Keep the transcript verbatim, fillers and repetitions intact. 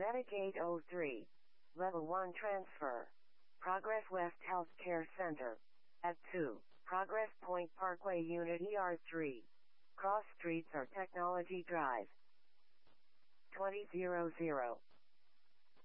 Metagate oh three. Level one transfer. Progress West Healthcare Center. At two. Progress Point Parkway Unit E R three. Cross streets are Technology Drive. twenty hundred.